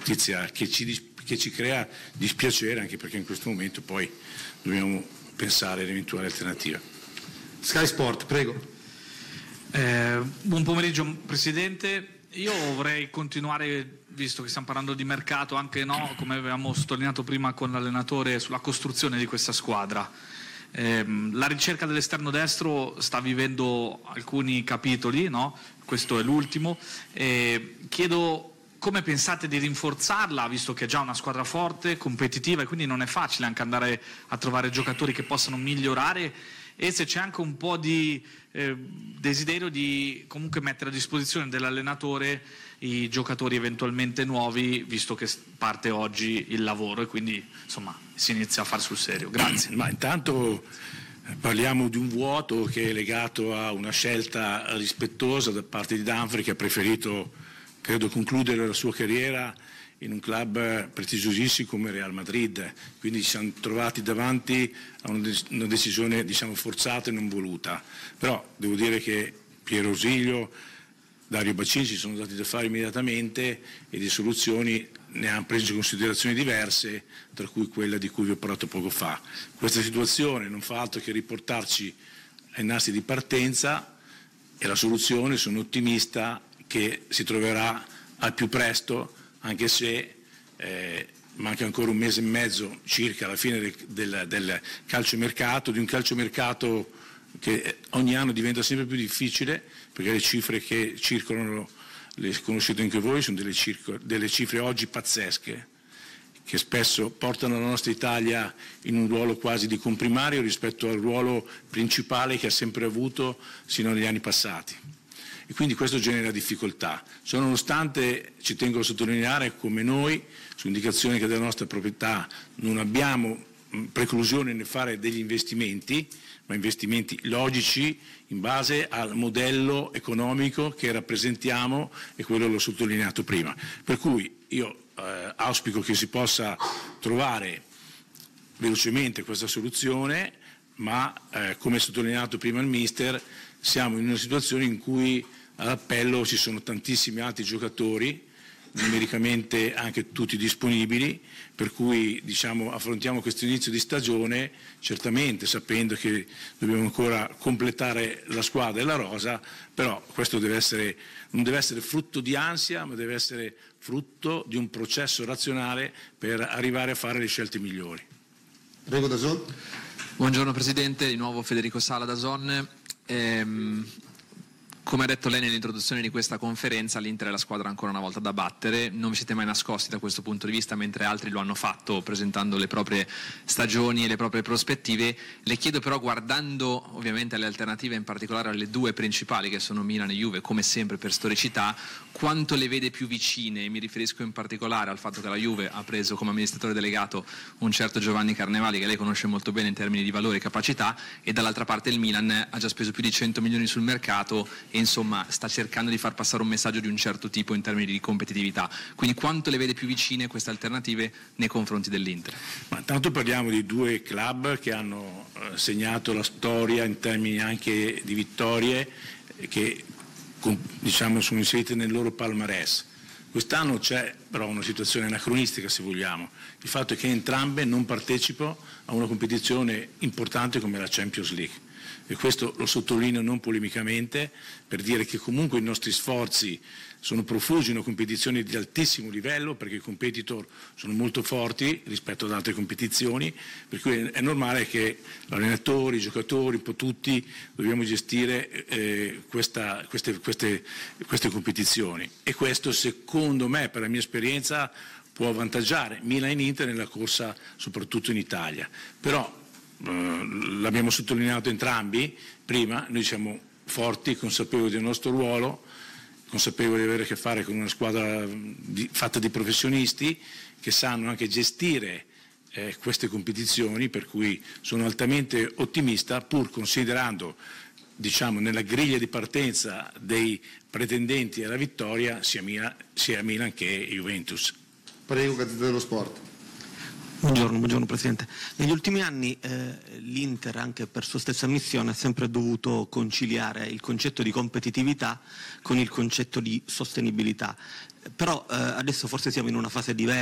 notizia che ci crea dispiacere, anche perché in questo momento poi dobbiamo pensare all'eventuale alternativa. Sky Sport, prego. Buon pomeriggio Presidente, io vorrei continuare, visto che stiamo parlando di mercato, anche come avevamo sottolineato prima con l'allenatore, sulla costruzione di questa squadra. La ricerca dell'esterno destro sta vivendo alcuni capitoli, no? Questo è l'ultimo. Chiedo come pensate di rinforzarla, visto che è già una squadra forte, competitiva, e quindi non è facile anche andare a trovare giocatori che possano migliorare, e se c'è anche un po' di desiderio di comunque mettere a disposizione dell'allenatore i giocatori eventualmente nuovi, visto che parte oggi il lavoro e quindi insomma si inizia a fare sul serio. Grazie. Ma intanto parliamo di un vuoto che è legato a una scelta rispettosa da parte di Dunphy, che ha preferito, credo, concludere la sua carriera in un club prestigiosissimo come Real Madrid, quindi ci siamo trovati davanti a una decisione, diciamo, forzata e non voluta. Però devo dire che Piero Ausilio, Dario Bacini ci sono dati da fare immediatamente e di soluzioni ne hanno preso in considerazioni diverse, tra cui quella di cui vi ho parlato poco fa. Questa situazione non fa altro che riportarci ai nastri di partenza, e la soluzione, sono ottimista, che si troverà al più presto, anche se manca ancora un mese e mezzo circa alla fine del calciomercato, di un calciomercato che ogni anno diventa sempre più difficile, perché le cifre che circolano, le conoscete anche voi, sono delle cifre oggi pazzesche, che spesso portano la nostra Italia in un ruolo quasi di comprimario rispetto al ruolo principale che ha sempre avuto sino agli anni passati. E quindi questo genera difficoltà. Ciononostante ci tengo a sottolineare come noi, su indicazione che della nostra proprietà, non abbiamo preclusione nel fare degli investimenti, ma investimenti logici in base al modello economico che rappresentiamo, e quello l'ho sottolineato prima. Per cui io auspico che si possa trovare velocemente questa soluzione, ma come sottolineato prima il Mister, siamo in una situazione in cui all'appello ci sono tantissimi altri giocatori, numericamente anche tutti disponibili, per cui diciamo, affrontiamo questo inizio di stagione certamente sapendo che dobbiamo ancora completare la squadra e la rosa, però questo non deve essere frutto di ansia, ma deve essere frutto di un processo razionale per arrivare a fare le scelte migliori. Prego, DAZN. Buongiorno Presidente, di nuovo Federico Sala, DAZN. Come ha detto lei nell'introduzione di questa conferenza, l'Inter è la squadra ancora una volta da battere, non vi siete mai nascosti da questo punto di vista, mentre altri lo hanno fatto presentando le proprie stagioni e le proprie prospettive. Le chiedo però, guardando ovviamente alle alternative, in particolare alle due principali che sono Milan e Juve, come sempre per storicità, quanto le vede più vicine? Mi riferisco in particolare al fatto che la Juve ha preso come amministratore delegato un certo Giovanni Carnevali, che lei conosce molto bene in termini di valore e capacità, e dall'altra parte il Milan ha già speso più di 100 milioni sul mercato e insomma sta cercando di far passare un messaggio di un certo tipo in termini di competitività. Quindi quanto le vede più vicine queste alternative nei confronti dell'Inter? Ma tanto parliamo di due club che hanno segnato la storia in termini anche di vittorie, che diciamo sono inserite nel loro palmarès. Quest'anno c'è però una situazione anacronistica, se vogliamo. Il fatto è che entrambe non partecipano a una competizione importante come la Champions League. E questo lo sottolineo non polemicamente, per dire che comunque i nostri sforzi sono profusi in una competizione di altissimo livello, perché i competitor sono molto forti rispetto ad altre competizioni, per cui è normale che allenatori, i giocatori, un po' tutti dobbiamo gestire queste competizioni, e questo secondo me, per la mia esperienza, può avvantaggiare Milan e Inter nella corsa soprattutto in Italia. Però l'abbiamo sottolineato entrambi prima, noi siamo forti, consapevoli del nostro ruolo, consapevoli di avere a che fare con una squadra fatta di professionisti che sanno anche gestire queste competizioni, per cui sono altamente ottimista, pur considerando, diciamo, nella griglia di partenza dei pretendenti alla vittoria sia Milan che Juventus. Prego, Gazzetta dello Sport. Buongiorno Presidente. Negli ultimi anni l'Inter, anche per sua stessa ammissione, ha sempre dovuto conciliare il concetto di competitività con il concetto di sostenibilità. Però adesso forse siamo in una fase diversa.